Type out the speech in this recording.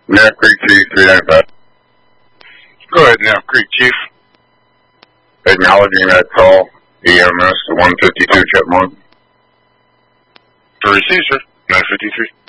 Knapp Creek Chief 395. Go ahead, Knapp Creek Chief. Acknowledging that call, EMS 152 Chipmunk. To receive, sir. 953.